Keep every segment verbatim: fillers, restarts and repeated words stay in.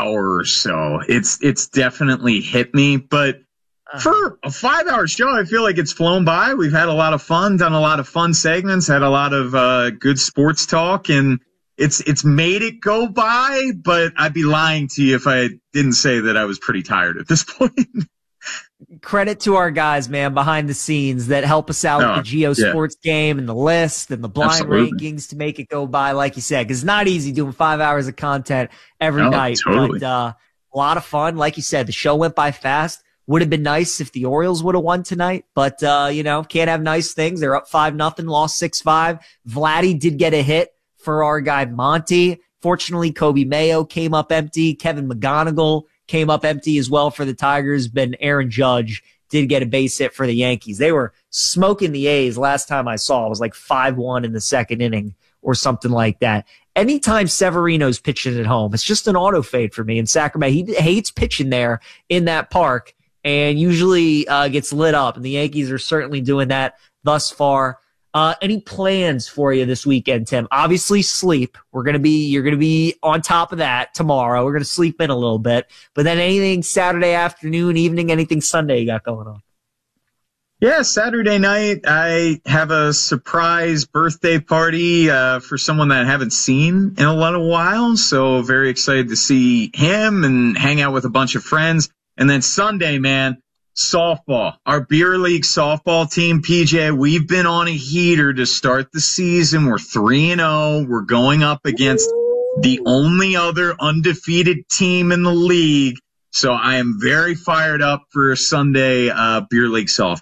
hour or so. It's it's definitely hit me, but for a five-hour show, I feel like it's flown by. We've had a lot of fun, done a lot of fun segments, had a lot of uh, good sports talk, and it's it's made it go by, but I'd be lying to you if I didn't say that I was pretty tired at this point. Credit to our guys, man, behind the scenes that help us out Oh, with the Geo yeah. Sports game and the list and the blind Absolutely. rankings to make it go by, like you said, because it's not easy doing five hours of content every No, night. totally. But uh, a lot of fun. Like you said, the show went by fast. Would have been nice if the Orioles would have won tonight, but, uh, you know, can't have nice things. They're up five nothing, lost six five. Vladdy did get a hit for our guy Monty. Fortunately, Kobe Mayo came up empty. Kevin McGonigal came up empty as well for the Tigers. But Aaron Judge did get a base hit for the Yankees. They were smoking the A's last time I saw. It was like five one in the second inning or something like that. Anytime Severino's pitching at home, it's just an auto fade for me in Sacramento. He hates pitching there in that park, and usually uh, gets lit up. And the Yankees are certainly doing that thus far. Uh, any plans for you this weekend, Tim? Obviously sleep. We're going to be, you're going to be on top of that tomorrow. We're going to sleep in a little bit, but then anything Saturday afternoon, evening, anything Sunday you got going on? Yeah, Saturday night, I have a surprise birthday party uh, for someone that I haven't seen in a little while. So very excited to see him and hang out with a bunch of friends. And then Sunday, man, softball. Our beer league softball team, P J, we've been on a heater to start the season. We're three and oh. We're going up against the only other undefeated team in the league. So I am very fired up for Sunday uh, beer league softball.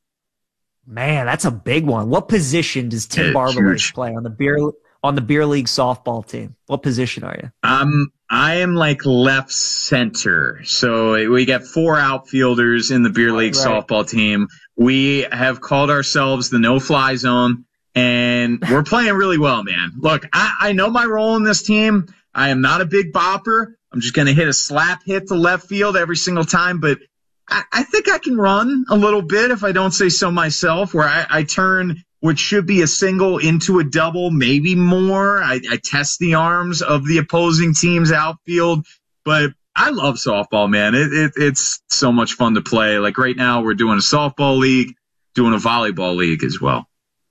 Man, that's a big one. What position does Tim It's Barber huge. play on the beer on the beer league softball team? What position are you? Um, I am like left center. So we got four outfielders in the beer league Right. softball team. We have called ourselves the no-fly zone, and we're playing really well, man. Look, I, I know my role in this team. I am not a big bopper. I'm just going to hit a slap hit to left field every single time, but I, I think I can run a little bit if I don't say so myself, where I, I turn what should be a single into a double, maybe more. I, I test the arms of the opposing team's outfield, but I love softball, man. It, it, it's so much fun to play. Like right now, we're doing a softball league, doing a volleyball league as well.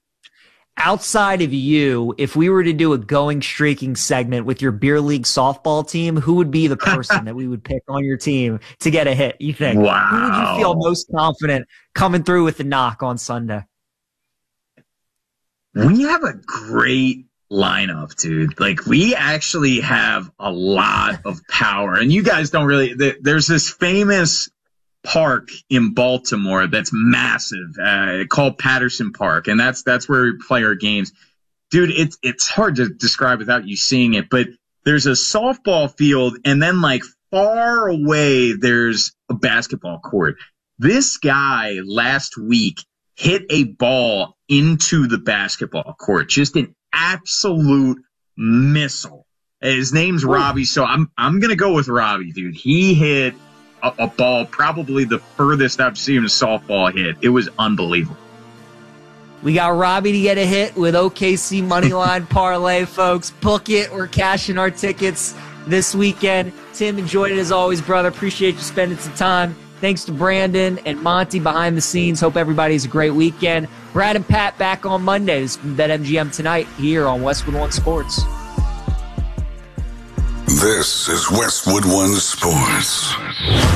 Outside of you, if we were to do a going streaking segment with your beer league softball team, who would be the person that we would pick on your team to get a hit, you think? Wow. Who would you feel most confident coming through with the knock on Sunday? We have a great lineup, dude. Like, we actually have a lot of power. And you guys don't really – there's this famous park in Baltimore that's massive uh, called Patterson Park, and that's that's where we play our games. Dude, it's, it's hard to describe without you seeing it, but there's a softball field, and then, like, far away there's a basketball court. This guy last week hit a ball into the basketball court. Just an absolute missile. His name's Robbie, so I'm I'm gonna go with Robbie, dude. He hit a, a ball probably the furthest I've seen a softball hit. It was unbelievable. We got Robbie to get a hit with O K C Moneyline Parlay, folks. Book it. We're cashing our tickets this weekend. Tim, enjoyed it as always, brother. Appreciate you spending some time. Thanks to Brandon and Monty behind the scenes. Hope everybody's a great weekend. Brad and Pat back on Monday. This is BetMGM tonight here on Westwood One Sports. This is Westwood One Sports.